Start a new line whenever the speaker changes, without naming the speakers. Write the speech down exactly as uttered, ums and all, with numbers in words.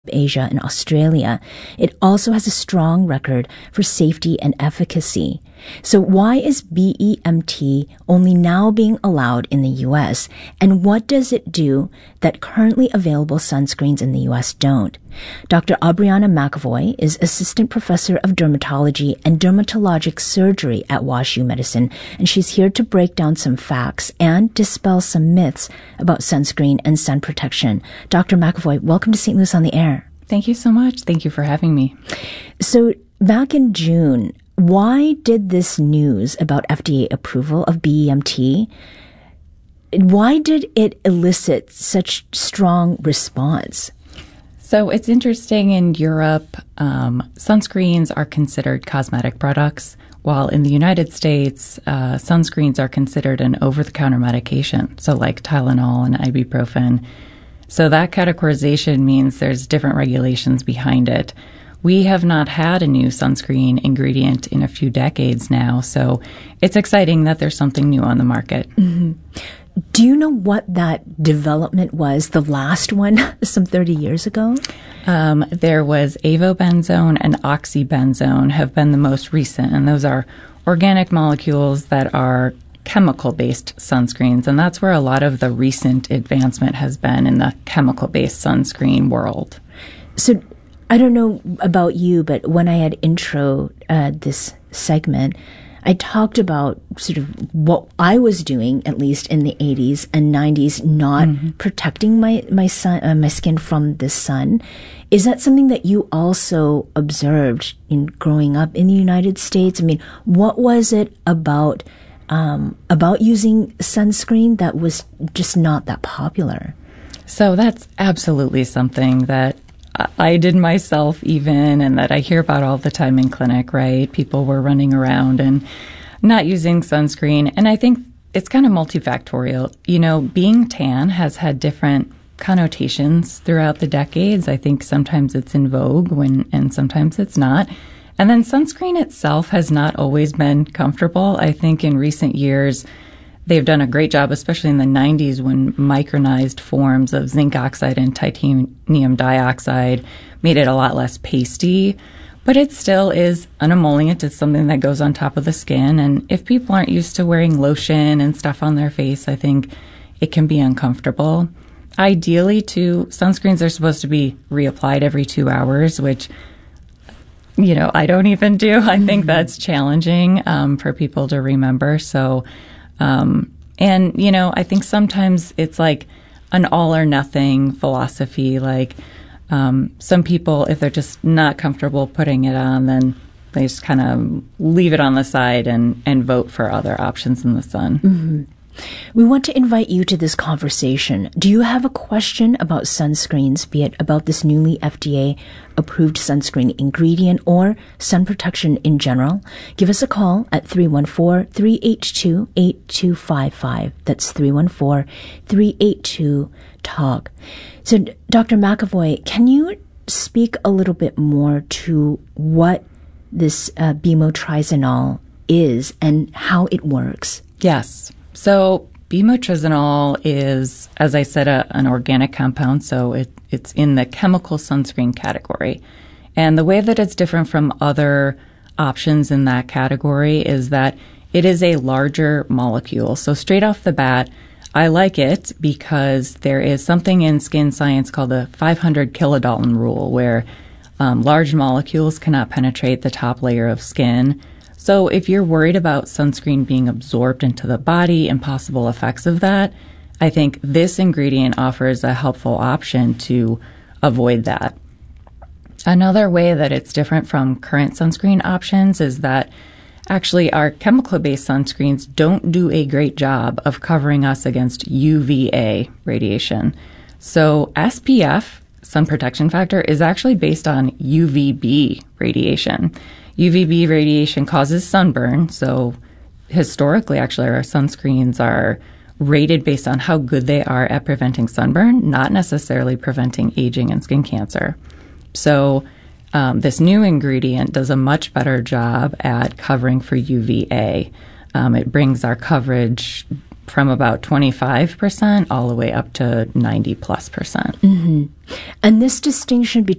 Asia and Australia. It also has a strong record for safety and efficacy. So why is B E M T only now being allowed in the U S? And what does it do that currently available sunscreens in the U S don't? Doctor Aubriana McAvoy is Assistant Professor of Dermatology and Dermatologic Surgery at WashU Medicine, and she's here to break down some facts and dispel some myths about sunscreen and sun protection. Doctor McAvoy, welcome to Saint Louis on the Air.
Thank you so much. Thank you for having me.
So back in June, why did this news about F D A approval of B E M T, why did it elicit such strong response?
So it's interesting, in Europe, um, sunscreens are considered cosmetic products, while in the United States, uh, sunscreens are considered an over-the-counter medication, so like Tylenol and ibuprofen. So that categorization means there's different regulations behind it. We have not had a new sunscreen ingredient in a few decades now, so it's exciting that there's something new on the market.
Mm-hmm. Do you know what that development was, the last one, some thirty years ago?
Um, there was avobenzone and oxybenzone have been the most recent, and those are organic molecules that are chemical-based sunscreens, and that's where a lot of the recent advancement has been in the chemical-based sunscreen world.
So I don't know about you, but when I had intro uh, this segment, I talked about sort of what I was doing, at least in the eighties and nineties, not mm-hmm. protecting my my sun, uh, my skin from the sun. Is that something that you also observed in growing up in the United States? I mean, what was it about um, about using sunscreen that was just not that popular?
So that's absolutely something that I did myself even, and that I hear about all the time in clinic, right? People were running around and not using sunscreen. And I think it's kind of multifactorial. You know, being tan has had different connotations throughout the decades. I think sometimes it's in vogue when, and sometimes it's not. And then sunscreen itself has not always been comfortable. I think in recent years, they've done a great job, especially in the nineties, when micronized forms of zinc oxide and titanium dioxide made it a lot less pasty. But it still is an emollient. It's something that goes on top of the skin. And if people aren't used to wearing lotion and stuff on their face, I think it can be uncomfortable. Ideally, too, sunscreens are supposed to be reapplied every two hours, which, you know, I don't even do. I think that's challenging um, for people to remember. So Um, and, you know, I think sometimes it's like an all or nothing philosophy. Like um, some people, if they're just not comfortable putting it on, then they just kind of leave it on the side and, and vote for other options in the sun.
Mm-hmm. We want to invite you to this conversation. Do you have a question about sunscreens, be it about this newly F D A-approved sunscreen ingredient or sun protection in general? Give us a call at three one four, three eight two, eight two five five. That's three one four, three eight two, talk. So, Doctor McAvoy, can you speak a little bit more to what this uh, bimotrizinol is and how it works?
Yes. So bimotrizinol is, as I said, a, an organic compound, so it, it's in the chemical sunscreen category. And the way that it's different from other options in that category is that it is a larger molecule. So straight off the bat, I like it because there is something in skin science called the five hundred kilodalton rule, where um, large molecules cannot penetrate the top layer of skin. So if you're worried about sunscreen being absorbed into the body and possible effects of that, I think this ingredient offers a helpful option to avoid that. Another way that it's different from current sunscreen options is that actually our chemical-based sunscreens don't do a great job of covering us against U V A radiation. So S P F, sun protection factor, is actually based on U V B radiation. U V B radiation causes sunburn, so historically, actually, our sunscreens are rated based on how good they are at preventing sunburn, not necessarily preventing aging and skin cancer. So um, this new ingredient does a much better job at covering for U V A. Um, it brings our coverage from about twenty-five percent all the way up to ninety plus percent.
Mm-hmm. And this distinction between